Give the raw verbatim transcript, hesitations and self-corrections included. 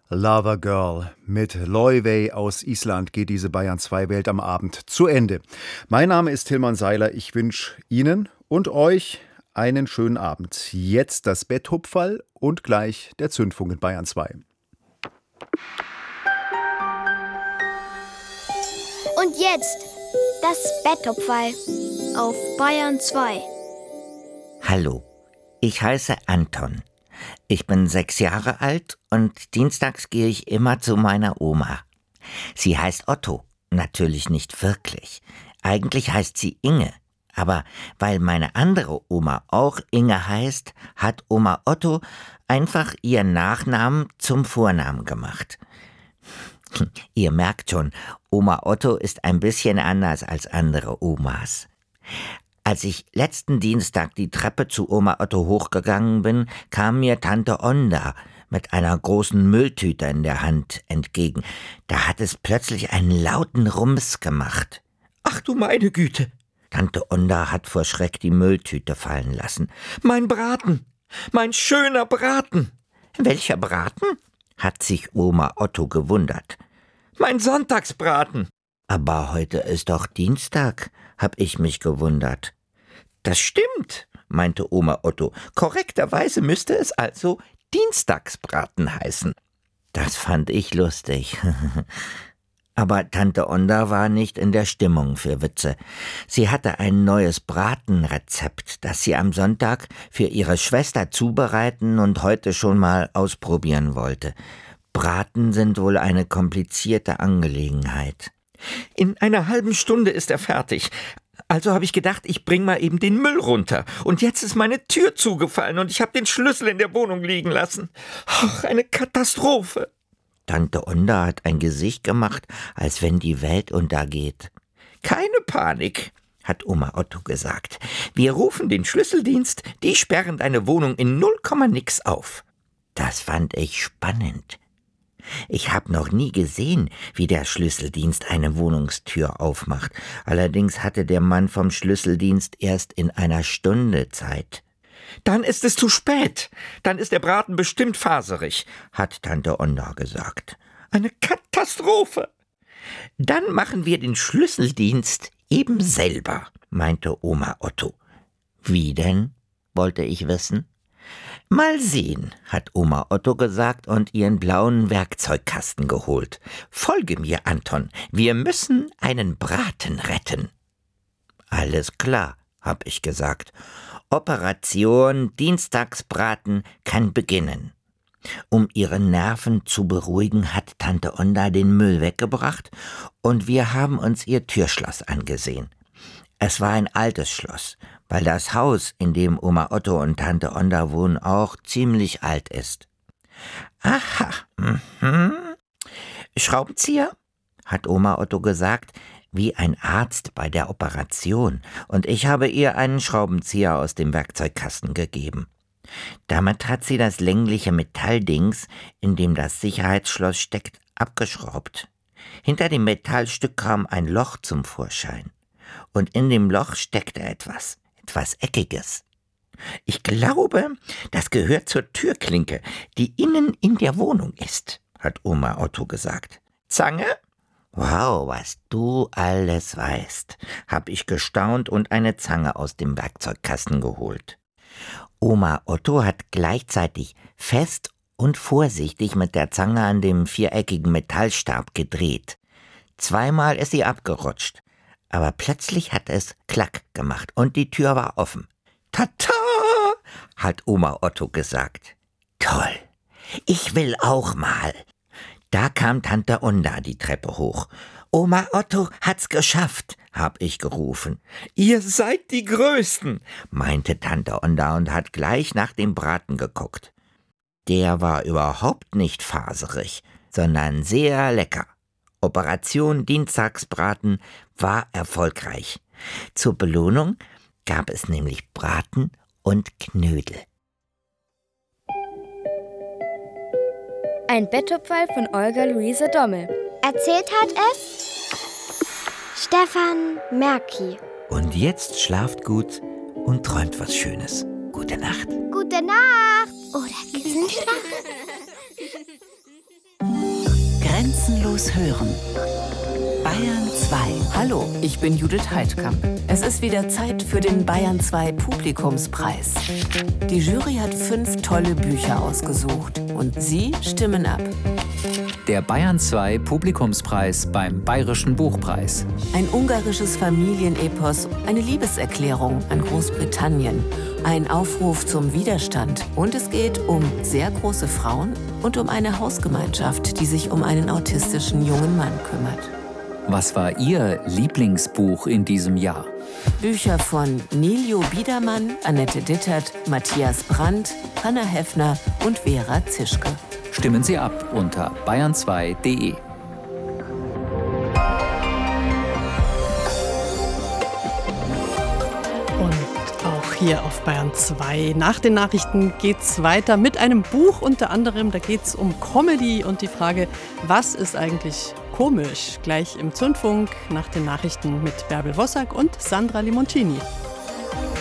Lover Girl mit Laufey aus Island geht diese Bayern zwei Welt am Abend zu Ende. Mein Name ist Tilman Seiler. Ich wünsche Ihnen und euch einen schönen Abend. Jetzt das Betthupferl und gleich der Zündfunk in Bayern zwei. Und jetzt das Betthupferl auf Bayern zwei. Hallo, ich heiße Anton. Ich bin sechs Jahre alt und dienstags gehe ich immer zu meiner Oma. Sie heißt Otto, natürlich nicht wirklich. Eigentlich heißt sie Inge, aber weil meine andere Oma auch Inge heißt, hat Oma Otto einfach ihren Nachnamen zum Vornamen gemacht. Ihr merkt schon, Oma Otto ist ein bisschen anders als andere Omas. Als ich letzten Dienstag die Treppe zu Oma Otto hochgegangen bin, kam mir Tante Onda mit einer großen Mülltüte in der Hand entgegen. Da hat es plötzlich einen lauten Rums gemacht. »Ach du meine Güte!« Tante Onda hat vor Schreck die Mülltüte fallen lassen. »Mein Braten! Mein schöner Braten!« »Welcher Braten?« hat sich Oma Otto gewundert. »Mein Sonntagsbraten!« »Aber heute ist doch Dienstag«, hab ich mich gewundert. »Das stimmt«, meinte Oma Otto. »Korrekterweise müsste es also Dienstagsbraten heißen.« Das fand ich lustig. Aber Tante Onda war nicht in der Stimmung für Witze. Sie hatte ein neues Bratenrezept, das sie am Sonntag für ihre Schwester zubereiten und heute schon mal ausprobieren wollte. Braten sind wohl eine komplizierte Angelegenheit. »In einer halben Stunde ist er fertig. Also habe ich gedacht, ich bring mal eben den Müll runter. Und jetzt ist meine Tür zugefallen und ich habe den Schlüssel in der Wohnung liegen lassen. Ach, eine Katastrophe!« Tante Onda hat ein Gesicht gemacht, als wenn die Welt untergeht. »Keine Panik«, hat Oma Otto gesagt. »Wir rufen den Schlüsseldienst, die sperren deine Wohnung in null Komma nix auf.« Das fand ich spannend. Ich habe noch nie gesehen, wie der Schlüsseldienst eine Wohnungstür aufmacht. Allerdings hatte der Mann vom Schlüsseldienst erst in einer Stunde Zeit. »Dann ist es zu spät. Dann ist der Braten bestimmt faserig«, hat Tante Onda gesagt. »Eine Katastrophe!« »Dann machen wir den Schlüsseldienst eben selber«, meinte Oma Otto. »Wie denn?«, wollte ich wissen. »Mal sehen«, hat Oma Otto gesagt und ihren blauen Werkzeugkasten geholt. »Folge mir, Anton, wir müssen einen Braten retten.« »Alles klar«, hab ich gesagt. »Operation Dienstagsbraten kann beginnen.« Um ihre Nerven zu beruhigen, hat Tante Onda den Müll weggebracht und wir haben uns ihr Türschloss angesehen. Es war ein altes Schloss, weil das Haus, in dem Oma Otto und Tante Onda wohnen, auch ziemlich alt ist. »Aha, mhm. Schraubenzieher?«, hat Oma Otto gesagt, wie ein Arzt bei der Operation, und ich habe ihr einen Schraubenzieher aus dem Werkzeugkasten gegeben. Damit hat sie das längliche Metalldings, in dem das Sicherheitsschloss steckt, abgeschraubt. Hinter dem Metallstück kam ein Loch zum Vorschein. Und in dem Loch steckte etwas, etwas Eckiges. »Ich glaube, das gehört zur Türklinke, die innen in der Wohnung ist«, hat Oma Otto gesagt. »Zange?« »Wow, was du alles weißt«, hab ich gestaunt und eine Zange aus dem Werkzeugkasten geholt. Oma Otto hat gleichzeitig fest und vorsichtig mit der Zange an dem viereckigen Metallstab gedreht. Zweimal ist sie abgerutscht. Aber plötzlich hat es Klack gemacht und die Tür war offen. »Tata«, hat Oma Otto gesagt. »Toll, ich will auch mal.« Da kam Tante Onda die Treppe hoch. »Oma Otto hat's geschafft«, hab ich gerufen. »Ihr seid die Größten«, meinte Tante Onda und hat gleich nach dem Braten geguckt. Der war überhaupt nicht faserig, sondern sehr lecker. Operation Dienstagsbraten war erfolgreich. Zur Belohnung gab es nämlich Braten und Knödel. Ein Betthupferl von Olga Luise Dommel. Erzählt hat es Stefan Merki. Und jetzt schlaft gut und träumt was Schönes. Gute Nacht. Gute Nacht. Oder Kissenschlag. Grenzenlos hören. Bayern zwei. Hallo, ich bin Judith Heidkamp. Es ist wieder Zeit für den Bayern zwei Publikumspreis. Die Jury hat fünf tolle Bücher ausgesucht und Sie stimmen ab. Der Bayern zwei Publikumspreis beim Bayerischen Buchpreis. Ein ungarisches Familienepos, eine Liebeserklärung an Großbritannien, ein Aufruf zum Widerstand und es geht um sehr große Frauen und um eine Hausgemeinschaft, die sich um einen autistischen jungen Mann kümmert. Was war Ihr Lieblingsbuch in diesem Jahr? Bücher von Niljo Biedermann, Annette Dittert, Matthias Brandt, Hanna Heffner und Vera Zischke. Stimmen Sie ab unter bayern zwei punkt de. Hier auf Bayern zwei. Nach den Nachrichten geht's weiter mit einem Buch unter anderem. Da geht's um Comedy und die Frage, was ist eigentlich komisch? Gleich im Zündfunk nach den Nachrichten mit Bärbel Wossack und Sandra Limoncini.